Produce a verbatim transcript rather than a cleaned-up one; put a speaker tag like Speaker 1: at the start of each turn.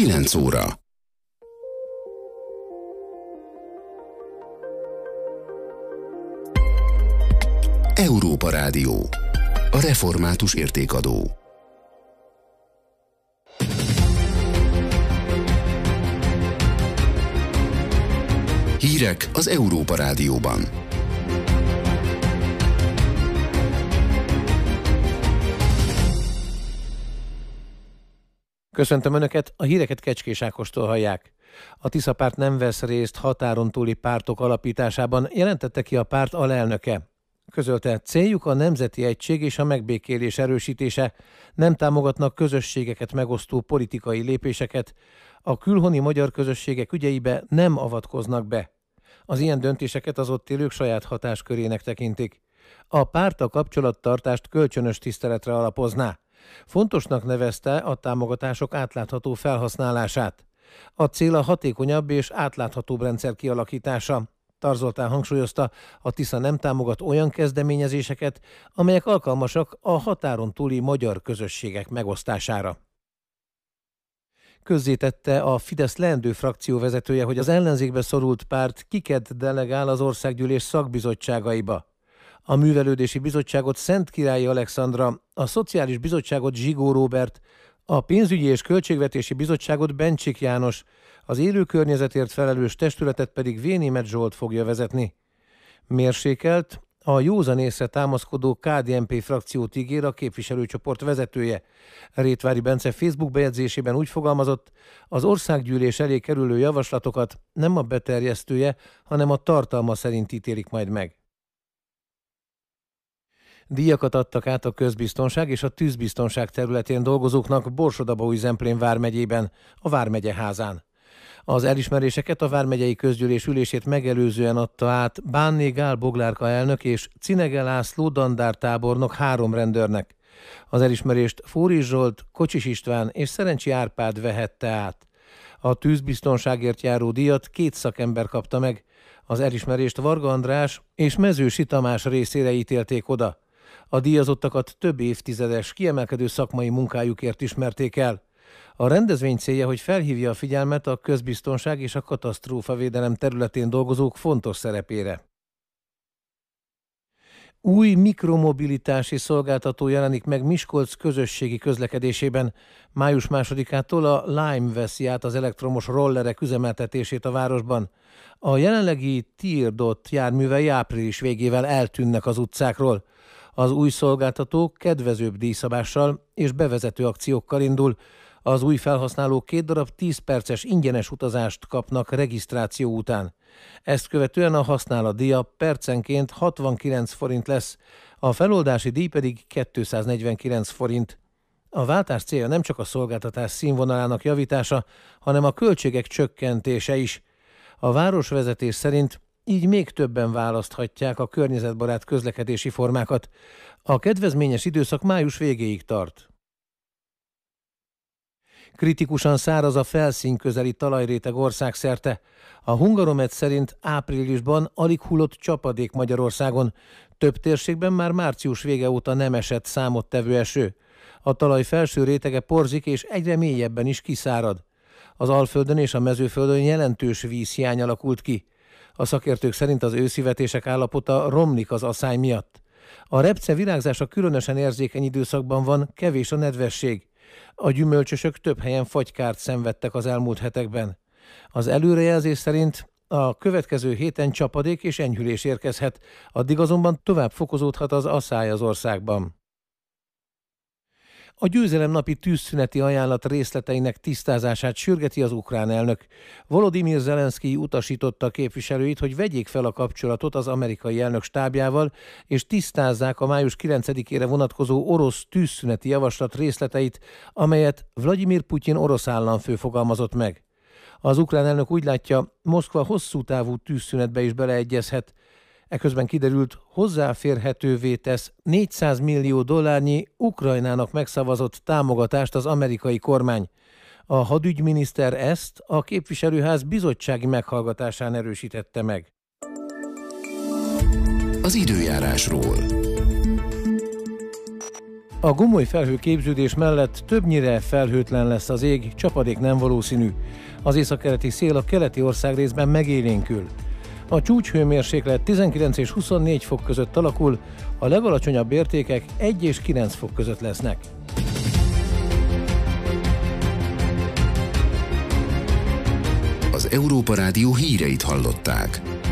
Speaker 1: kilenc óra. Európa Rádió. A református értékadó. Hírek az Európa Rádióban.
Speaker 2: Köszöntöm Önöket, a híreket Kecskés Ákostól hallják. A Tisza párt nem vesz részt határon túli pártok alapításában, jelentette ki a párt alelnöke. Közölte, céljuk a nemzeti egység és a megbékélés erősítése, nem támogatnak közösségeket megosztó politikai lépéseket, a külhoni magyar közösségek ügyeibe nem avatkoznak be. Az ilyen döntéseket az ott élők saját hatáskörének tekintik. A párt a kapcsolattartást kölcsönös tiszteletre alapozná. Fontosnak nevezte a támogatások átlátható felhasználását. A cél a hatékonyabb és átláthatóbb rendszer kialakítása. Tar Zoltán hangsúlyozta, a Tisza nem támogat olyan kezdeményezéseket, amelyek alkalmasak a határon túli magyar közösségek megosztására. Közzétette a Fidesz leendő frakció vezetője, hogy az ellenzékbe szorult párt kiket delegál az országgyűlés szakbizottságaiba. A művelődési bizottságot Szentkirályi Alexandra, a szociális bizottságot Zsigó Róbert, a pénzügyi és költségvetési bizottságot Bencsik János, az élő környezetért felelős testületet pedig V. Németh Zsolt fogja vezetni. Mérsékelt, a józan észre támaszkodó ká dé en pé frakciót ígér a képviselőcsoport vezetője. Rétvári Bence Facebook bejegyzésében úgy fogalmazott, az országgyűlés elé kerülő javaslatokat nem a beterjesztője, hanem a tartalma szerint ítélik majd meg. Díjakat adtak át a közbiztonság és a tűzbiztonság területén dolgozóknak Borsod-Abaúj-Zemplén vármegyében, a Vármegye házán. Az elismeréseket a vármegyei közgyűlés ülését megelőzően adta át Bánné Gál Boglárka elnök és Cinege László dandártábornok három rendőrnek. Az elismerést Fóris Zsolt, Kocsis István és Szerencsi Árpád vehette át. A tűzbiztonságért járó díjat két szakember kapta meg. Az elismerést Varga András és Mezősi Tamás részére ítélték oda. A díjazottakat több évtizedes kiemelkedő szakmai munkájukért ismerték el. A rendezvény célja, hogy felhívja a figyelmet a közbiztonság és a katasztrófavédelem területén dolgozók fontos szerepére. Új mikromobilitási szolgáltató jelenik meg Miskolc közösségi közlekedésében. május másodikától a Lime veszi át az elektromos rollerek üzemeltetését a városban. A jelenlegi Tirdot járművei április végével eltűnnek az utcákról. Az új szolgáltató kedvezőbb díjszabással és bevezető akciókkal indul. Az új felhasználók két darab tíz perces ingyenes utazást kapnak regisztráció után. Ezt követően a használatdíja percenként hatvankilenc forint lesz, a feloldási díj pedig kétszáznegyvenkilenc forint. A váltás célja nem csak a szolgáltatás színvonalának javítása, hanem a költségek csökkentése is. A városvezetés szerint így még többen választhatják a környezetbarát közlekedési formákat. A kedvezményes időszak május végéig tart. Kritikusan száraz a felszínközeli talajréteg országszerte. A Hungaromet szerint áprilisban alig hullott csapadék Magyarországon. Több térségben már március vége óta nem esett számottevő eső. A talaj felső rétege porzik és egyre mélyebben is kiszárad. Az Alföldön és a Mezőföldön jelentős vízhiány alakult ki. A szakértők szerint az őszivetések állapota romlik az aszály miatt. A repce virágzása különösen érzékeny időszakban van, kevés a nedvesség. A gyümölcsösök több helyen fagykárt szenvedtek az elmúlt hetekben. Az előrejelzés szerint a következő héten csapadék és enyhülés érkezhet, addig azonban tovább fokozódhat az aszály az országban. A győzelemnapi tűzszüneti ajánlat részleteinek tisztázását sürgeti az ukrán elnök. Volodymyr Zelenszkij utasította a képviselőit, hogy vegyék fel a kapcsolatot az amerikai elnök stábjával, és tisztázzák a május kilencedikére vonatkozó orosz tűzszüneti javaslat részleteit, amelyet Vladimir Putyin orosz államfő fogalmazott meg. Az ukrán elnök úgy látja, Moszkva hosszú távú tűzszünetbe is beleegyezhet. Eközben kiderült, hozzáférhetővé tesz négyszáz millió dollárnyi Ukrajnának megszavazott támogatást az amerikai kormány. A hadügyminiszter ezt a képviselőház bizottsági meghallgatásán erősítette meg.
Speaker 1: Az időjárásról.
Speaker 2: A gomoly felhőképződés mellett többnyire felhőtlen lesz az ég, csapadék nem valószínű. Az északkeleti szél a keleti országrészben megélénkül. A csúcshőmérséklet tizenkilenc és huszonnégy fok között alakul, a legalacsonyabb értékek egy és kilenc fok között lesznek.
Speaker 1: Az Európa Rádió híreit hallották.